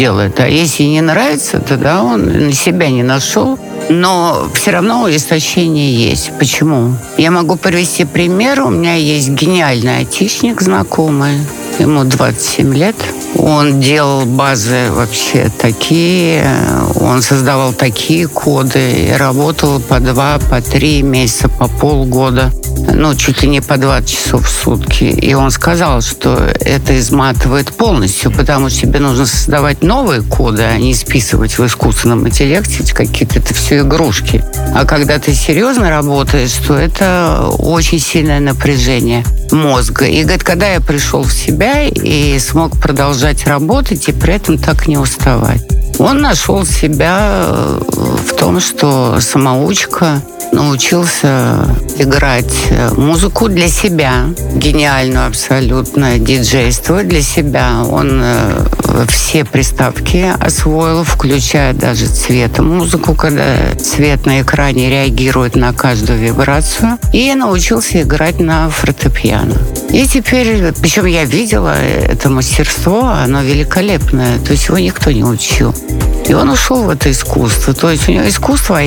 делает. А если не нравится, тогда он на себя не нашел. Но все равно истощение есть. Почему? Я могу привести пример. У меня есть гениальный айтишник знакомый. Ему 27 лет. Он делал базы вообще такие. Он создавал такие коды. И работал по 2, по 3 месяца, по полгода. Чуть ли не по 20 часов в сутки. И он сказал, что это изматывает полностью, потому что тебе нужно создавать новые коды, а не списывать в искусственном интеллекте какие-то это все игрушки. А когда ты серьезно работаешь, то это очень сильное напряжение мозга. И говорит, когда я пришел в себя и смог продолжать работать, и при этом так не уставать. Он нашел себя в том, что самоучка, научился играть музыку для себя, гениальную абсолютно, диджейство для себя. Он все приставки освоил, включая даже цветом музыку, когда цвет на экране реагирует на каждую вибрацию. И научился играть на фортепиано. И теперь, причем я видела это мастерство, оно великолепное. То есть его никто не учил. И он ушел в это искусство. То есть у него искусство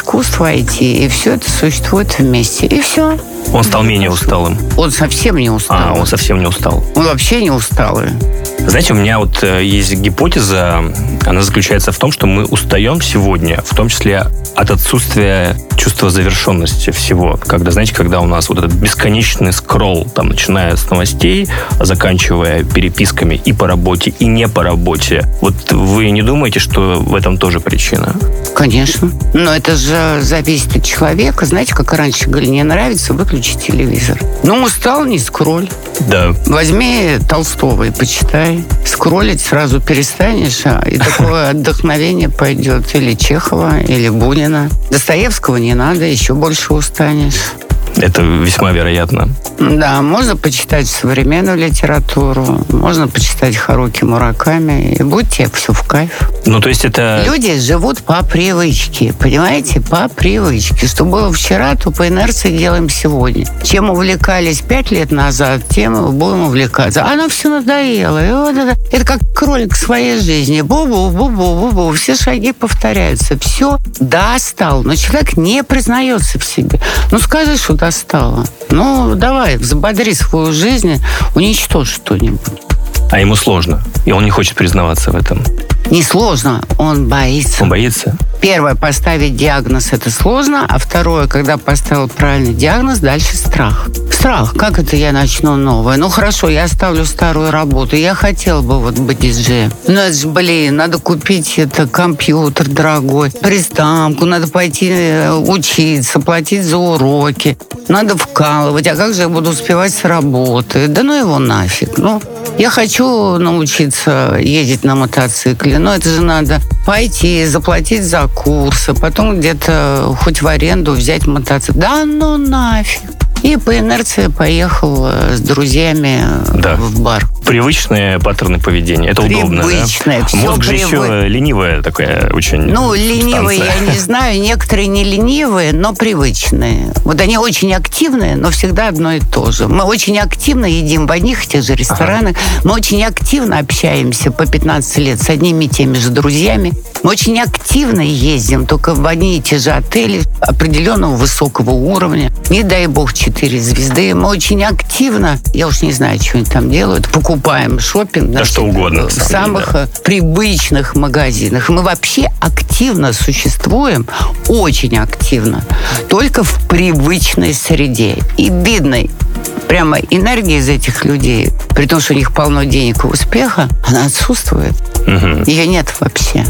IT, и все это существует вместе. И все. Он стал менее усталым. Он совсем не устал. Он совсем не устал. Он вообще не усталый. Знаете, у меня есть гипотеза, она заключается в том, что мы устаем сегодня, в том числе от отсутствия чувства завершенности всего. Когда у нас этот бесконечный скролл, начиная с новостей, заканчивая переписками и по работе, и не по работе. Вы не думаете, что в этом тоже причина? Конечно. Но это же зависит от человека. Знаете, как раньше говорили, не нравится, выключи телевизор. Устал, не скроль. Да. Возьми Толстого и почитай. Скроллить сразу перестанешь, и такое отдохновение пойдет. Или Чехова, или Бунина. Достоевского не надо, еще больше устанешь. Это весьма вероятно. Да, можно почитать современную литературу, можно почитать Харуки Мураками, и будет тебе все в кайф. То есть это... Люди живут по привычке, понимаете? По привычке. Что было вчера, то по инерции делаем сегодня. Чем увлекались 5 лет назад, тем будем увлекаться. Оно все надоело. Это как кролик своей жизни. Бу-бу, бу-бу, бу-бу. Все шаги повторяются. Все достал. Но человек не признается в себе. Скажи, что достало. Давай, взбодри свою жизнь, уничтожь что-нибудь. А ему сложно, и он не хочет признаваться в этом. Не сложно, он боится. Он боится? Первое, поставить диагноз, это сложно, а второе, когда поставил правильный диагноз, дальше страх. Страх, как это я начну новое? Хорошо, я оставлю старую работу, я хотела бы быть диджеем. Это же, надо купить компьютер дорогой, приставку, надо пойти учиться, платить за уроки, надо вкалывать, а как же я буду успевать с работы? Да его нафиг, я хочу научиться ездить на мотоцикле, но это же надо пойти, заплатить за курсы, потом где-то хоть в аренду взять мотоцикл. Да нафиг. И по инерции поехал с друзьями в бар. Привычные паттерны поведения. Это удобно, Привычное. Да? Мозг же еще ленивая такая очень ленивые, я не знаю. Некоторые не ленивые, но привычные. Они очень активные, но всегда одно и то же. Мы очень активно едим в одних и тех же ресторанах. Мы очень активно общаемся по 15 лет с одними и теми же друзьями. Мы очень активно ездим только в одни и те же отели определенного высокого уровня. Не дай бог 4 звезды. Мы очень активно, я уж не знаю, что они там делают, покупаем шопинг. Да что угодно. В самых привычных магазинах. Мы вообще активно существуем, очень активно, только в привычной среде. И видно, прямо энергия из этих людей, при том, что у них полно денег и успеха, она отсутствует. Ее нет вообще.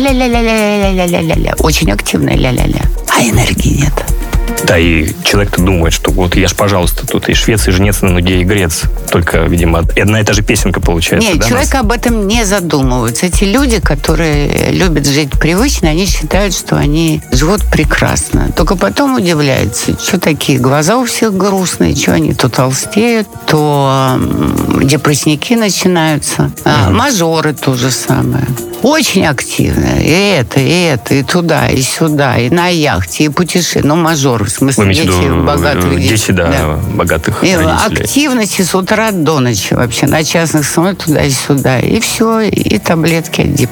Ля-ля-ля-ля-ля-ля-ля-ля-ля. Очень активная ля-ля-ля. А энергии нет. Да, и человек-то думает, что я ж, пожалуйста, тут и швец, и жнец на ноге, и грец. Только, видимо, одна и та же песенка получается. Нет, человек об этом не задумывается. Эти люди, которые любят жить привычно, они считают, что они живут прекрасно. Только потом удивляются, что такие глаза у всех грустные, что они то толстеют, то депрессники начинаются. Мажоры то же самое. Очень активно. И это, и туда, и сюда, и на яхте, и путешествия. Мажоры, в смысле, дети богатых. Дети, богатых и родителей. Активности с утра до ночи вообще на частных самолетах туда и сюда. И все, и таблетки от депрессии.